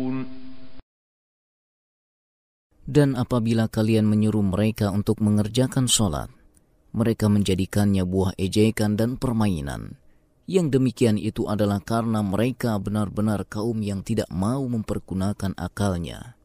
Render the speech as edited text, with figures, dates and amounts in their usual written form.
Dan apabila kalian menyuruh mereka untuk mengerjakan sholat, mereka menjadikannya buah ejekan dan permainan. Yang demikian itu adalah karena mereka benar-benar kaum yang tidak mau mempergunakan akalnya.